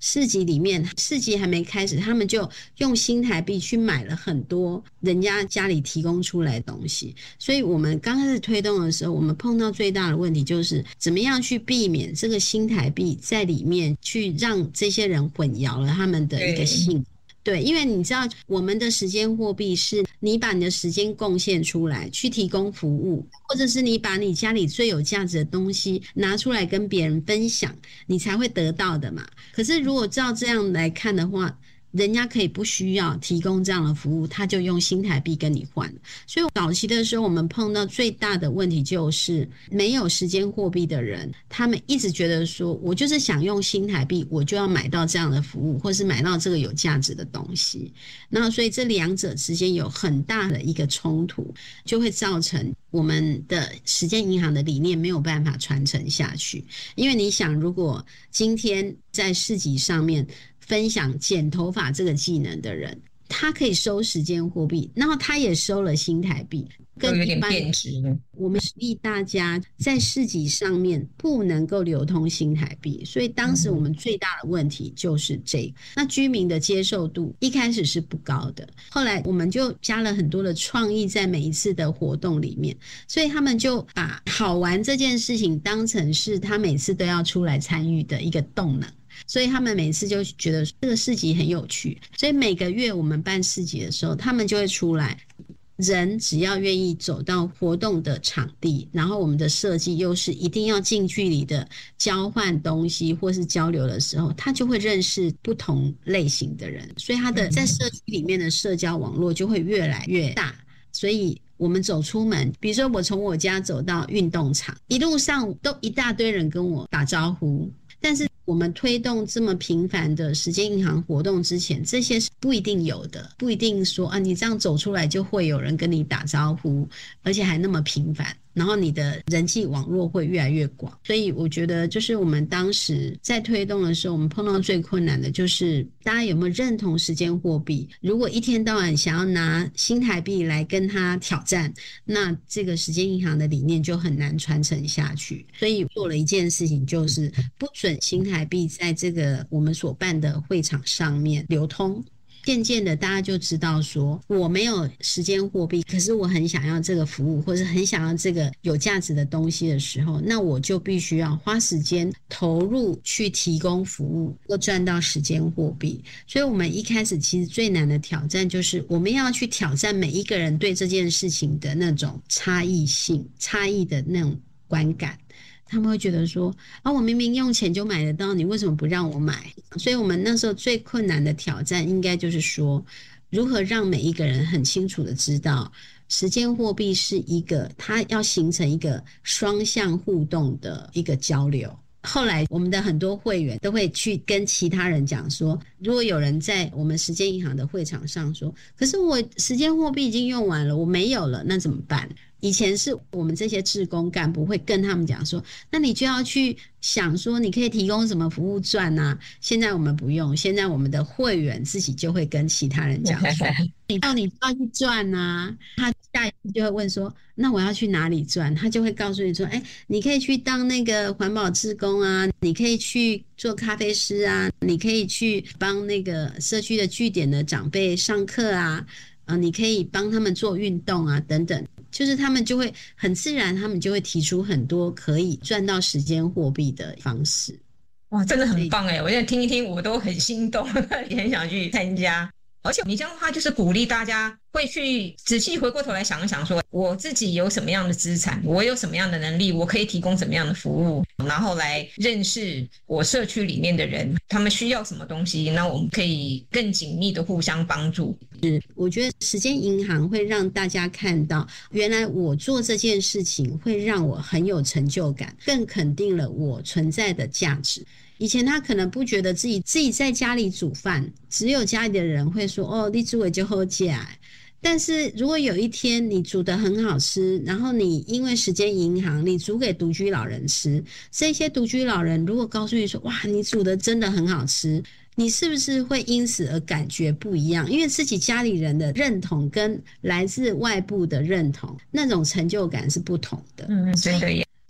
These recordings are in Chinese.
市集里面，市集还没开始，他们就用新台币去买了很多人家家里提供出来的东西。所以我们刚开始推动的时候，我们碰到最大的问题就是怎么样去避免这个新台币在里面去让这些人混淆了他们的一个性。对，因为你知道我们的时间货币是你把你的时间贡献出来去提供服务，或者是你把你家里最有价值的东西拿出来跟别人分享，你才会得到的嘛。可是如果照这样来看的话，人家可以不需要提供这样的服务，他就用新台币跟你换。所以早期的时候我们碰到最大的问题就是没有时间货币的人，他们一直觉得说我就是想用新台币，我就要买到这样的服务，或是买到这个有价值的东西。那所以这两者之间有很大的一个冲突，就会造成我们的时间银行的理念没有办法传承下去。因为你想，如果今天在市集上面分享剪头发这个技能的人，他可以收时间货币，然后他也收了新台币， 跟有点变质。 我们鼓励大家在市集上面不能够流通新台币，所以当时我们最大的问题就是这个。那居民的接受度一开始是不高的，后来我们就加了很多的创意在每一次的活动里面，所以他们就把好玩这件事情当成是他每次都要出来参与的一个动能。所以他们每次就觉得这个市集很有趣，所以每个月我们办市集的时候，他们就会出来。人只要愿意走到活动的场地，然后我们的设计又是一定要近距离的交换东西或是交流的时候，他就会认识不同类型的人，所以他的在社区里面的社交网络就会越来越大。所以我们走出门，比如说我从我家走到运动场，一路上都一大堆人跟我打招呼，但是我们推动这么频繁的时间银行活动之前，这些是不一定有的，不一定说啊，你这样走出来就会有人跟你打招呼，而且还那么频繁，然后你的人际网络会越来越广。所以我觉得就是我们当时在推动的时候，我们碰到最困难的就是大家有没有认同时间货币。如果一天到晚想要拿新台币来跟他挑战，那这个时间银行的理念就很难传承下去。所以做了一件事情，就是不准新台币在这个我们所办的会场上面流通。渐渐的大家就知道说，我没有时间货币，可是我很想要这个服务，或是很想要这个有价值的东西的时候，那我就必须要花时间投入去提供服务，要赚到时间货币。所以我们一开始其实最难的挑战就是我们要去挑战每一个人对这件事情的那种差异性、差异的那种观感。他们会觉得说啊，我明明用钱就买得到，你为什么不让我买？所以我们那时候最困难的挑战应该就是说，如何让每一个人很清楚的知道时间货币是一个它要形成一个双向互动的一个交流。后来我们的很多会员都会去跟其他人讲说，如果有人在我们时间银行的会场上说，可是我时间货币已经用完了，我没有了，那怎么办？以前是我们这些志工干部会跟他们讲说，那你就要去想说你可以提供什么服务赚啊。现在我们不用，现在我们的会员自己就会跟其他人讲说你就要去赚啊。他下一次就会问说，那我要去哪里赚？他就会告诉你说，你可以去当那个环保志工啊，你可以去做咖啡师啊，你可以去帮那个社区的据点的长辈上课啊，你可以帮他们做运动啊等等。就是他们就会很自然，他们就会提出很多可以赚到时间货币的方式。 哇，真的很棒耶！我现在听一听我都很心动，也很想去参加。而且你这样的话就是鼓励大家会去仔细回过头来想一想说，我自己有什么样的资产，我有什么样的能力，我可以提供什么样的服务，然后来认识我社区里面的人，他们需要什么东西，那我们可以更紧密的互相帮助。 我觉得时间银行会让大家看到，原来我做这件事情会让我很有成就感，更肯定了我存在的价值。以前他可能不觉得自己在家里煮饭，只有家里的人会说哦，你煮的就好吃。但是如果有一天你煮得很好吃，然后你因为时间银行你煮给独居老人吃，这些独居老人如果告诉你说哇，你煮的真的很好吃，你是不是会因此而感觉不一样？因为自己家里人的认同跟来自外部的认同，那种成就感是不同的。 真的耶。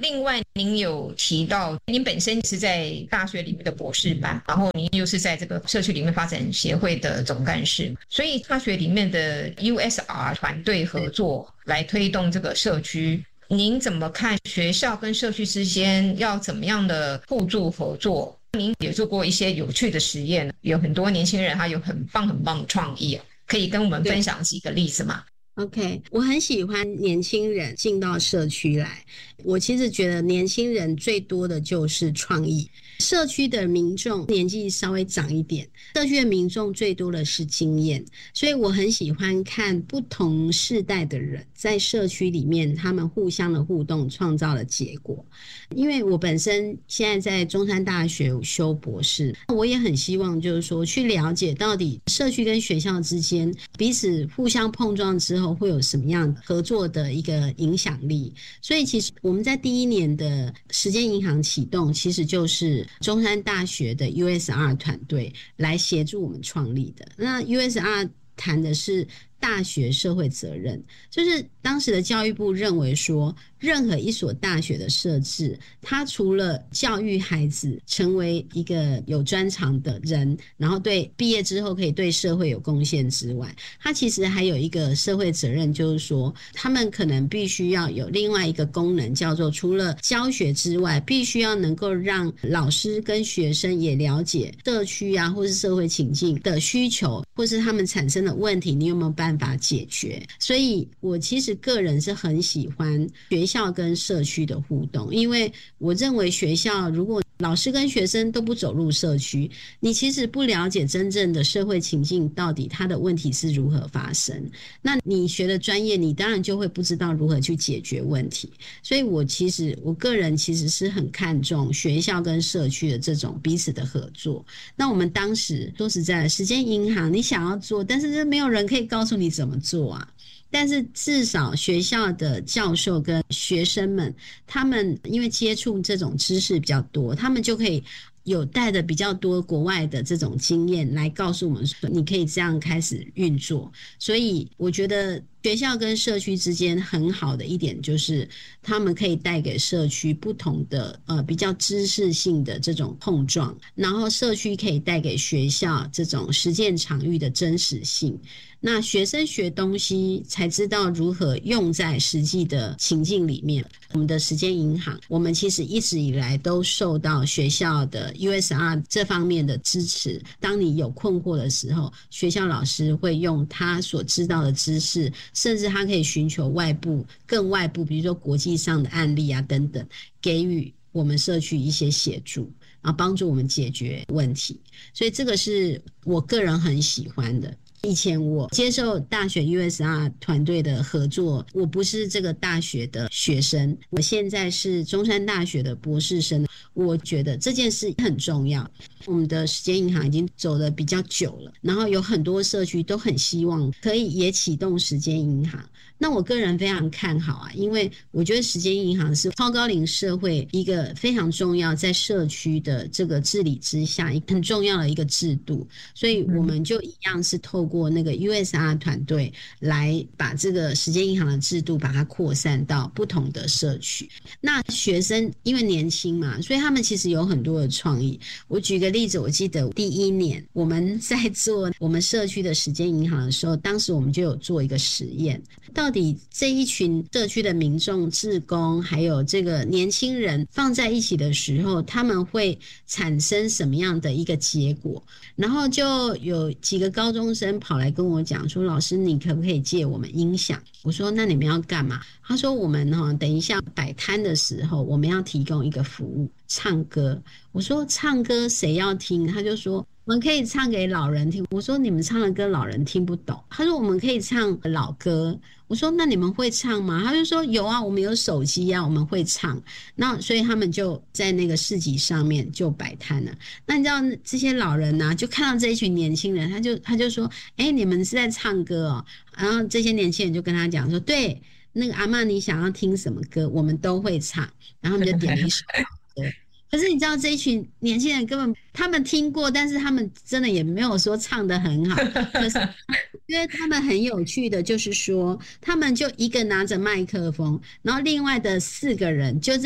另外您有提到您本身是在大学里面的博士班，然后您又是在这个社区里面发展协会的总干事，所以大学里面的 USR 团队合作来推动这个社区，您怎么看学校跟社区之间要怎么样的互助合作？您也做过一些有趣的实验，有很多年轻人他有很棒的创意，可以跟我们分享几个例子吗？ OK， 我很喜欢年轻人进到社区来。我其实觉得年轻人最多的就是创意。社区的民众年纪稍微长一点，社区的民众最多的是经验，所以我很喜欢看不同世代的人在社区里面他们互相的互动创造的结果。因为我本身现在在中山大学修博士，我也很希望就是说去了解到底社区跟学校之间彼此互相碰撞之后会有什么样合作的一个影响力。所以其实我们在第一年的时间银行启动，其实就是中山大学的 USR 团队来协助我们创立的。那 USR 谈的是大学社会责任，就是当时的教育部认为说，任何一所大学的设置，它除了教育孩子成为一个有专长的人，然后对毕业之后可以对社会有贡献之外，它其实还有一个社会责任，就是说他们可能必须要有另外一个功能，叫做除了教学之外，必须要能够让老师跟学生也了解社区啊或是社会情境的需求，或是他们产生的问题，你有没有办法解决。所以我其实个人是很喜欢学校跟社区的互动，因为我认为学校如果老师跟学生都不走入社区，你其实不了解真正的社会情境到底它的问题是如何发生，那你学的专业你当然就会不知道如何去解决问题。所以我个人其实是很看重学校跟社区的这种彼此的合作。那我们当时说实在的，时间银行你想要做，但是没有人可以告诉你怎么做啊。但是至少学校的教授跟学生们，他们因为接触这种知识比较多，他们就可以有带的比较多国外的这种经验来告诉我们说，你可以这样开始运作。所以我觉得学校跟社区之间很好的一点就是他们可以带给社区不同的比较知识性的这种碰撞，然后社区可以带给学校这种实践场域的真实性。那学生学东西才知道如何用在实际的情境里面。我们的时间银行，我们其实一直以来都受到学校的 USR 这方面的支持。当你有困惑的时候，学校老师会用他所知道的知识，甚至他可以寻求更外部，比如说国际上的案例啊等等，给予我们社区一些协助，然后帮助我们解决问题。所以这个是我个人很喜欢的。以前我接受大学 USR 团队的合作，我不是这个大学的学生，我现在是中山大学的博士生。我觉得这件事很重要。我们的时间银行已经走得比较久了，然后有很多社区都很希望可以也启动时间银行。那我个人非常看好啊，因为我觉得时间银行是超高龄社会一个非常重要，在社区的这个治理之下很重要的一个制度，所以我们就一样是透过那个 USR 团队来把这个时间银行的制度把它扩散到不同的社区。那学生因为年轻嘛，所以他们其实有很多的创意。我举个例子，我记得第一年我们在做我们社区的时间银行的时候，当时我们就有做一个实验，到底这一群社区的民众、志工还有这个年轻人放在一起的时候，他们会产生什么样的一个结果。然后就有几个高中生跑来跟我讲说，老师你可不可以借我们音响？我说那你们要干嘛？他说我们等一下摆摊的时候我们要提供一个服务，唱歌。我说唱歌谁要听？他就说我们可以唱给老人听。我说你们唱的歌老人听不懂。他说我们可以唱老歌。我说那你们会唱吗？他就说有啊，我们有手机啊，我们会唱。那所以他们就在那个市集上面就摆摊了。那你知道这些老人啊，就看到这一群年轻人，他就说你们是在唱歌哦。然后这些年轻人就跟他讲说，对，那个阿嬷你想要听什么歌我们都会唱。然后他们就点了一首歌。可是你知道这一群年轻人根本他们听过，但是他们真的也没有说唱得很好。可是因为他们很有趣的就是说，他们就一个拿着麦克风，然后另外的4个人就在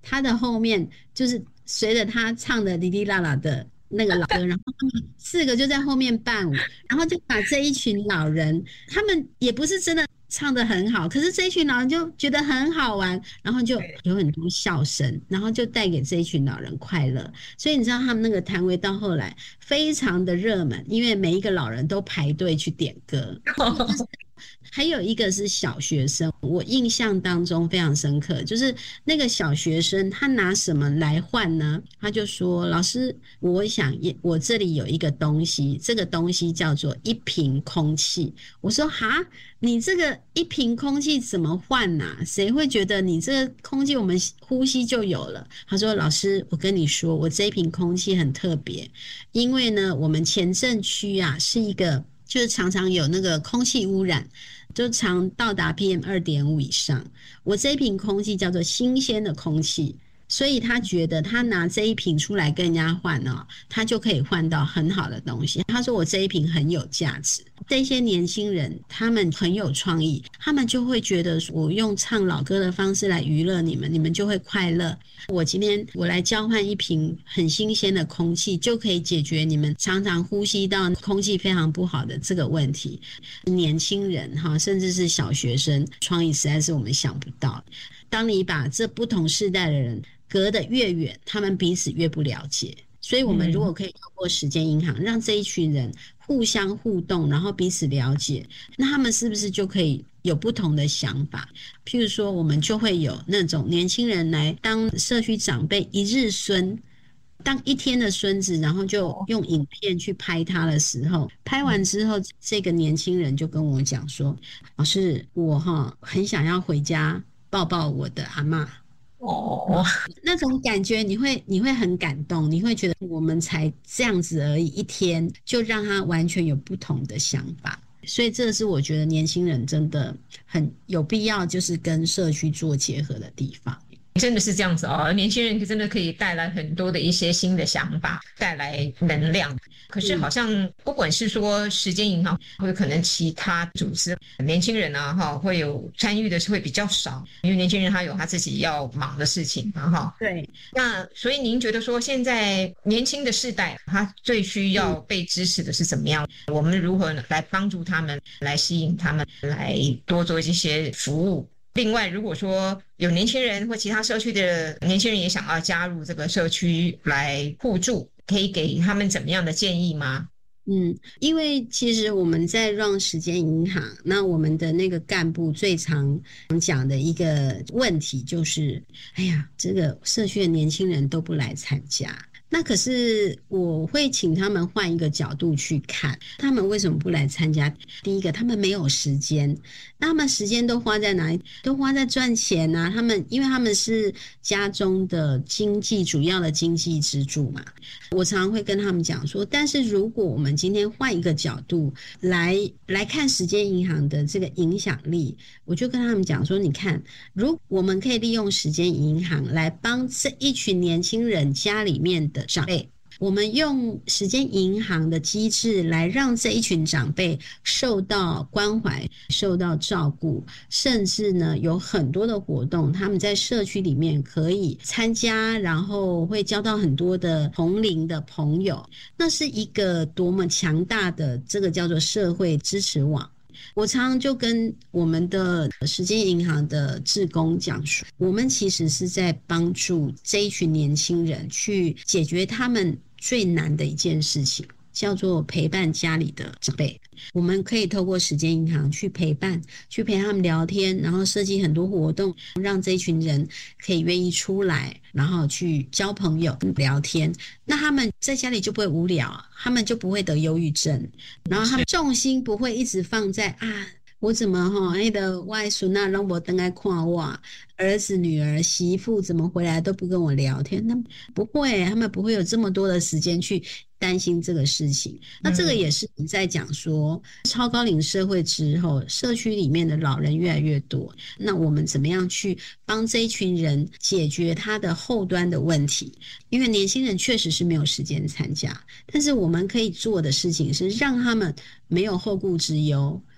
他的后面就是随着他唱的哩哩啦啦的那个老歌，然后他们4个就在后面伴舞，然后就把这一群老人，他们也不是真的唱得很好，可是这一群老人就觉得很好玩，然后就有很多笑声，然后就带给这一群老人快乐。所以你知道他们那个摊位到后来非常的热门，因为每一个老人都排队去点歌。还有一个是小学生，我印象当中非常深刻，就是那个小学生他拿什么来换呢？他就说：“老师，我想我这里有一个东西，这个东西叫做一瓶空气。”我说：“哈，你这个一瓶空气怎么换啊？谁会觉得你这个空气我们呼吸就有了？”他说：“老师，我跟你说，我这一瓶空气很特别，因为呢，我们前镇区啊是一个。”就是常常有那个空气污染，就常到达 PM2.5 以上。我这一瓶空气叫做新鲜的空气，所以他觉得他拿这一瓶出来跟人家换哦，他就可以换到很好的东西。他说我这一瓶很有价值。这些年轻人他们很有创意，他们就会觉得我用唱老歌的方式来娱乐你们，你们就会快乐。我今天我来交换一瓶很新鲜的空气，就可以解决你们常常呼吸到空气非常不好的这个问题。年轻人哈，甚至是小学生，创意实在是我们想不到。当你把这不同世代的人隔得越远，他们彼此越不了解。所以我们如果可以透过时间银行让这一群人互相互动，然后彼此了解，那他们是不是就可以有不同的想法？譬如说我们就会有那种年轻人来当社区长辈一日孙，当一天的孙子，然后就用影片去拍他的时候，拍完之后这个年轻人就跟我讲说：“老师，我很想要回家抱抱我的阿嬷。”那种感觉你会很感动，你会觉得我们才这样子而已，一天就让他完全有不同的想法。所以这是我觉得年轻人真的很有必要就是跟社区做结合的地方。 真的是这样子哦，年轻人真的可以带来很多的一些新的想法，带来能量。可是好像不管是说时间银行或者可能其他组织，年轻人啊会有参与的是会比较少，因为年轻人他有他自己要忙的事情嘛对， 那所以您觉得说现在年轻的世代他最需要被支持的是怎么样？我们如何来帮助他们，来吸引他们，来多做这些服务？另外，如果说有年轻人或其他社区的年轻人也想要加入这个社区来互助，可以给他们怎么样的建议吗？ 因为其实我们在run时间银行，那我们的那个干部最常讲的一个问题就是，哎呀，这个社区的年轻人都不来参加。那可是我会请他们换一个角度去看，他们为什么不来参加？第一个，他们没有时间，那他们时间都花在哪里？都花在赚钱啊！因为他们是家中的主要的经济支柱嘛。我常常会跟他们讲说，但是如果我们今天换一个角度来看时间银行的这个影响力，我就跟他们讲说，你看，如果我们可以利用时间银行来帮这一群年轻人家里面的长辈，我们用时间银行的机制来让这一群长辈受到关怀，受到照顾，甚至呢有很多的活动他们在社区里面可以参加，然后会交到很多的同龄的朋友，那是一个多么强大的这个叫做社会支持网。我常常就跟我们的时间银行的志工讲说，我们其实是在帮助这一群年轻人去解决他们最难的一件事情，叫做陪伴家里的长辈。我们可以透过时间银行去陪伴，去陪他们聊天，然后设计很多活动，让这一群人可以愿意出来，然后去交朋友聊天。那他们在家里就不会无聊，他们就不会得忧郁症，然后他们重心不会一直放在我怎么那个外孙啊让我等来看我儿子女儿媳妇怎么回来都不跟我聊天，那不会，他们不会有这么多的时间去担心这个事情。那这个也是你在讲说超高龄社会之后，社区里面的老人越来越多，那我们怎么样去帮这一群人解决他的后端的问题？因为年轻人确实是没有时间参加，但是我们可以做的事情是让他们没有后顾之忧，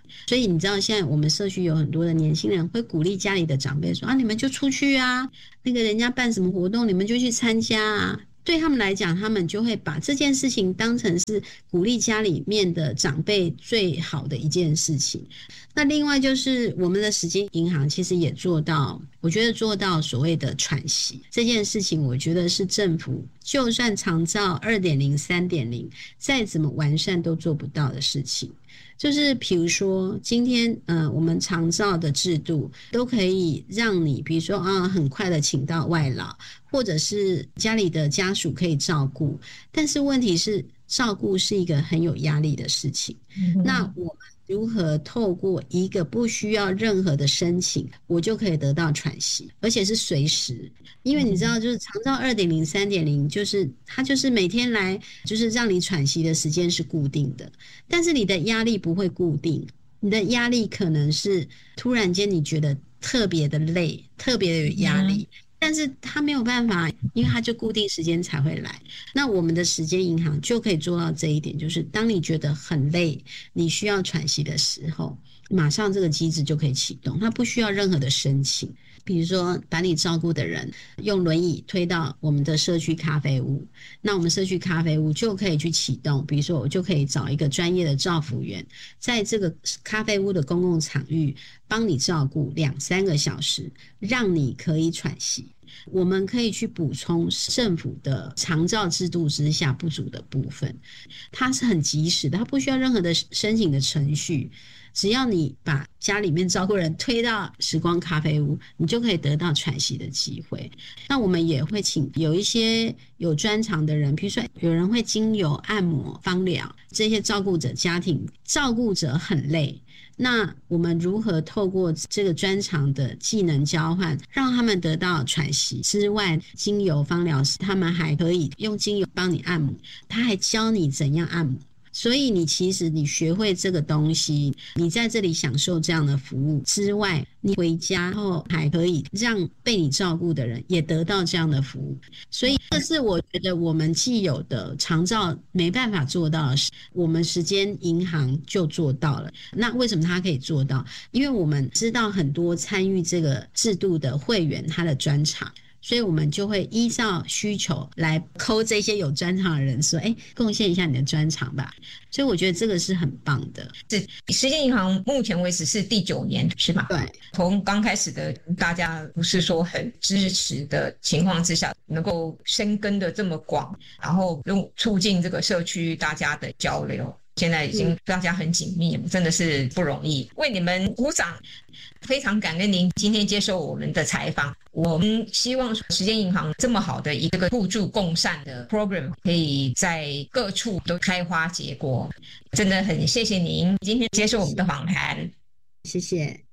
所以你知道现在我们社区有很多的年轻人会鼓励家里的长辈说啊，你们就出去啊，那个人家办什么活动你们就去参加啊。对他们来讲，他们就会把这件事情当成是鼓励家里面的长辈最好的一件事情。那另外就是我们的时间银行其实也做到，我觉得做到所谓的喘息这件事情，我觉得是政府就算长照 2.0 3.0 再怎么完善都做不到的事情。就是比如说今天我们长照的制度都可以让你比如说很快的请到外劳，或者是家里的家属可以照顾，但是问题是照顾是一个很有压力的事情。那我们如何透过一个不需要任何的申请我就可以得到喘息，而且是随时。因为你知道就是长照 2.0 3.0 就是它就是每天来就是让你喘息的时间是固定的，但是你的压力不会固定，你的压力可能是突然间你觉得特别的累，特别的有压力，但是他没有办法，因为他就固定时间才会来。那我们的时间银行就可以做到这一点，就是当你觉得很累，你需要喘息的时候，马上这个机制就可以启动，它不需要任何的申请。比如说把你照顾的人用轮椅推到我们的社区咖啡屋，那我们社区咖啡屋就可以去启动，比如说我就可以找一个专业的照服员，在这个咖啡屋的公共场域帮你照顾2-3个小时，让你可以喘息。我们可以去补充政府的长照制度之下不足的部分，它是很及时的，它不需要任何的申请的程序，只要你把家里面照顾人推到时光咖啡屋，你就可以得到喘息的机会。那我们也会请有一些有专长的人，比如说有人会精油、按摩、芳疗，这些照顾者家庭照顾者很累，那我们如何透过这个专长的技能交换，让他们得到喘息之外，精油芳疗师他们还可以用精油帮你按摩，他还教你怎样按摩。所以你其实你学会这个东西，你在这里享受这样的服务之外，你回家后还可以让被你照顾的人也得到这样的服务。所以这是我觉得我们既有的长照没办法做到的事，我们时间银行就做到了。那为什么它可以做到？因为我们知道很多参与这个制度的会员他的专长，所以我们就会依照需求来扣这些有专长的人说贡献一下你的专长吧。所以我觉得这个是很棒的。 时间银行目前为止是第9年是吧？ 对， 从刚开始的大家不是说很支持的情况之下，能够深耕的这么广，然后用促进这个社区大家的交流，现在已经大家很紧密，真的是不容易，为你们鼓掌。非常感恩您今天接受我们的采访，我们希望时间银行这么好的一个互助共善的 program 可以在各处都开花结果，真的很谢谢您今天接受我们的访谈。 谢谢。